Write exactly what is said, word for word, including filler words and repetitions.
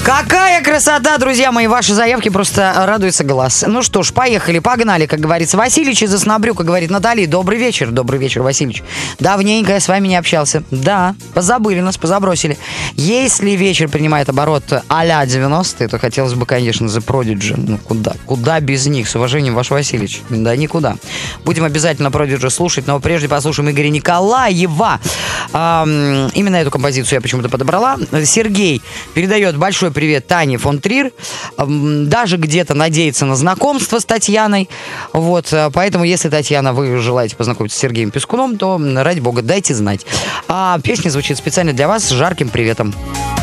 Какая красота, друзья мои, ваши заявки, просто радуется глаз. Ну что ж, поехали, погнали, как говорится. Васильевич из Оснобрюка говорит: Наталья, добрый вечер. Добрый вечер, Васильевич. Давненько я с вами не общался. Да, позабыли нас, позабросили. Если вечер принимает оборот а-ля девяностые, то хотелось бы, конечно, The Prodigy. Ну куда? Куда без них? С уважением, ваш Васильевич. Да никуда. Будем обязательно Prodigy слушать, но прежде послушаем Игоря Николаева. Эм, именно эту композицию я почему-то подобрала. Сергей передает большой привет Тане фон Трир. Даже где-то надеется на знакомство с Татьяной. Вот, поэтому, если, Татьяна, вы желаете познакомиться с Сергеем Пискуном, то, ради бога, дайте знать. А песня звучит специально для вас с жарким приветом.